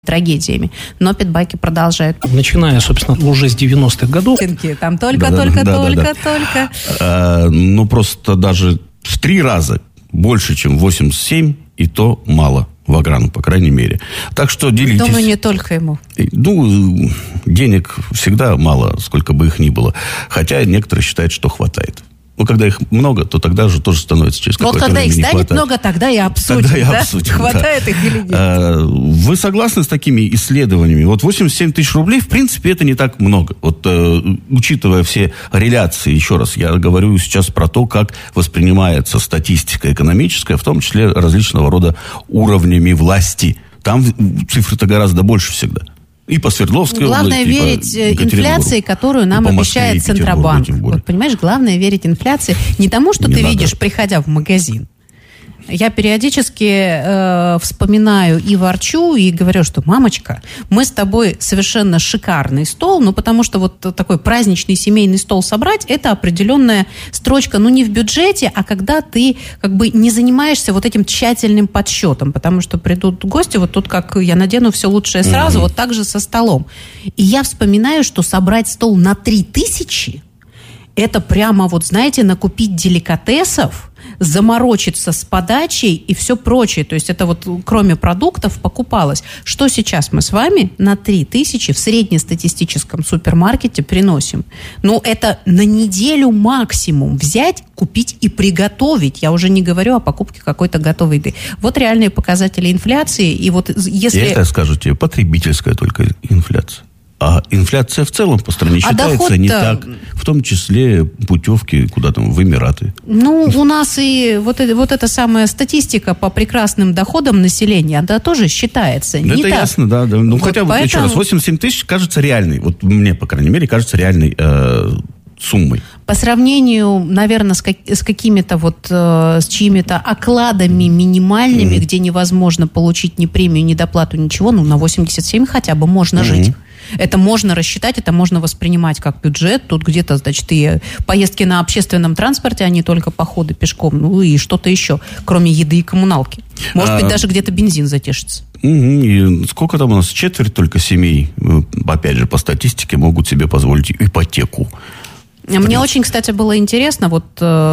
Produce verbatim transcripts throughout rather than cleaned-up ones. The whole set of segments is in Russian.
трагедиями. Но питбайки продолжают. Начиная, собственно, уже с девяностых годов. Там только-только-только-только. А, ну, просто даже в три раза больше, чем восемьдесят семь, и то мало Ваграну, по крайней мере. Так что делитесь. Думаю, не только ему. Ну, денег всегда мало, сколько бы их ни было. Хотя некоторые считают, что хватает. Ну, когда их много, то тогда же тоже становится через какое-то время не хватает. Вот когда их станет много, тогда и обсудим, тогда и да? обсудим, Хватает да. их или нет. А, вы согласны с такими исследованиями? Вот восемьдесят семь тысяч рублей, в принципе, это не так много. Вот, э, учитывая все реляции, еще раз, я говорю сейчас про то, как воспринимается статистика экономическая, в том числе различного рода уровнями власти. Там цифры-то гораздо больше всегда. И по Свердловской главное области, верить и по инфляции, которую нам обещает Центробанк. Вот, понимаешь, главное верить инфляции не тому, что не ты надо. видишь, приходя в магазин. Я периодически э, вспоминаю и ворчу, и говорю, что, мамочка, мы с тобой совершенно шикарный стол, ну, потому что вот такой праздничный семейный стол собрать, это определенная строчка, ну, не в бюджете, а когда ты как бы не занимаешься вот этим тщательным подсчетом, потому что придут гости, вот тут как я надену все лучшее сразу, mm-hmm. вот так же со столом. И я вспоминаю, что собрать стол на три тысячи, это прямо вот, знаете, накупить деликатесов, заморочиться с подачей и все прочее. То есть это вот кроме продуктов покупалось. Что сейчас мы с вами на три тысячи в среднестатистическом супермаркете приносим? Ну, это на неделю максимум взять, купить и приготовить. Я уже не говорю о покупке какой-то готовой еды. Вот реальные показатели инфляции. И вот если... Я это скажу тебе, потребительская только инфляция. А инфляция в целом по стране а считается не так, в том числе путевки куда там, в Эмираты. Ну, у нас и вот, вот эта самая статистика по прекрасным доходам населения, она тоже считается не это так. ясно, да. да. Ну, вот хотя бы, поэтому... еще раз, восемьдесят семь тысяч кажется реальной. Вот мне, по крайней мере, кажется реальной э, суммой. По сравнению, наверное, с, как, с какими-то вот, э, с чьими-то окладами минимальными, mm-hmm. где невозможно получить ни премию, ни доплату, ничего, ну, на восемьдесят семь хотя бы можно mm-hmm. жить. Это можно рассчитать, это можно воспринимать как бюджет. Тут где-то, значит, и поездки на общественном транспорте, а не только походы пешком, ну и что-то еще, кроме еды и коммуналки. Может а... быть, даже где-то бензин затешится. И сколько там у нас? Четверть только семей, опять же, по статистике, могут себе позволить ипотеку. Мне очень, кстати, было интересно, вот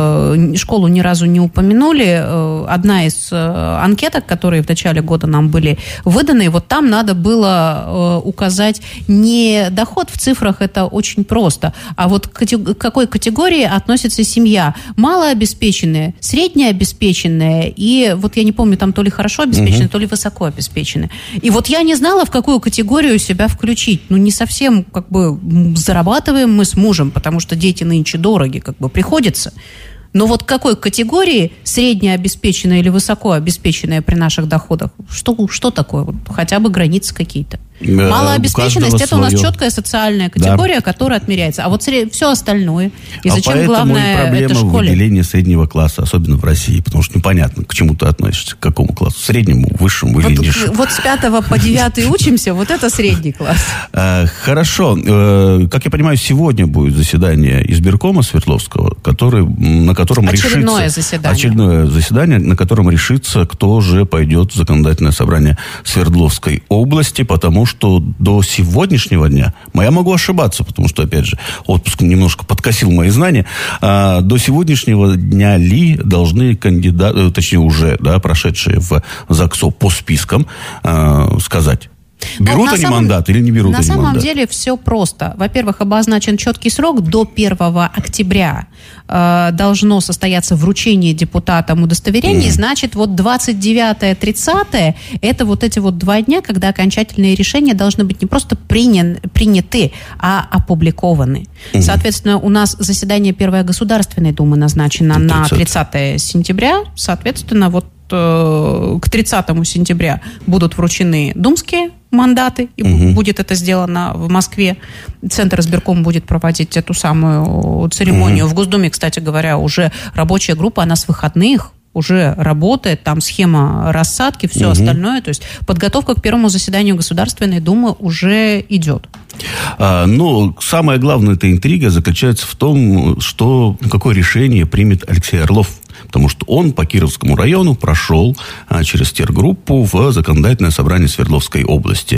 э, школу ни разу не упомянули, э, одна из э, анкеток, которые в начале года нам были выданы, вот там надо было э, указать не доход в цифрах, это очень просто, а вот к какой категории относится семья. Малообеспеченные, среднеобеспеченные и вот я не помню, там то ли хорошо обеспеченные, угу. то ли высоко обеспеченные. И вот я не знала, в какую категорию себя включить. Ну, не совсем как бы зарабатываем мы с мужем, потому что дети нынче дороги, как бы приходится. Но вот к какой категории среднеобеспеченная или высокообеспеченная при наших доходах? Что, что такое? Вот хотя бы границы какие-то. Малообеспеченность – это свое. У нас четкая социальная категория, да. которая отмеряется. А вот все остальное. И зачем а главное это школе? Проблема в выделении среднего класса, особенно в России, потому что непонятно, к чему ты относишься, к какому классу, среднему, высшему вот, или низшему. Вот с пятого по девятый учимся, вот это средний класс. Хорошо. Как я понимаю, сегодня будет заседание избиркома Свердловского, который, на котором очередное решится... Заседание. Очередное заседание, на котором решится, кто же пойдет в законодательное собрание Свердловской области, потому что до сегодняшнего дня, я могу ошибаться, потому что, опять же, отпуск немножко подкосил мои знания, а, до сегодняшнего дня ли должны кандидаты, точнее уже, да, прошедшие в ЗАГСО по спискам, а, сказать, берут они самом, мандат или не берут они мандат? На самом деле все просто. Во-первых, обозначен четкий срок. До первого октября э, должно состояться вручение депутатам удостоверений. Mm. Значит, вот двадцать девятое тридцатое это вот эти вот два дня, когда окончательные решения должны быть не просто приня- приняты, а опубликованы. Mm. Соответственно, у нас заседание Первой Государственной Думы назначено тридцатое на тридцатое сентября. Соответственно, вот к тридцатому сентября будут вручены думские мандаты, и угу. будет это сделано в Москве. Центр избирком будет проводить эту самую церемонию. Угу. В Госдуме, кстати говоря, уже рабочая группа, она с выходных уже работает, там схема рассадки, все угу. остальное. То есть подготовка к первому заседанию Государственной Думы уже идет. А, но самая главная эта интрига заключается в том, что какое решение примет Алексей Орлов. Потому что он по Кировскому району прошел а, через тергруппу в законодательное собрание Свердловской области.